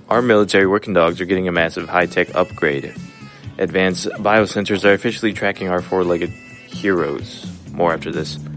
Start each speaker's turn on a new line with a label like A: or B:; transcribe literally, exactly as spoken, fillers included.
A: Our military working dogs are getting a massive high-tech upgrade. Advanced biosensors are officially tracking our four-legged heroes. More after this.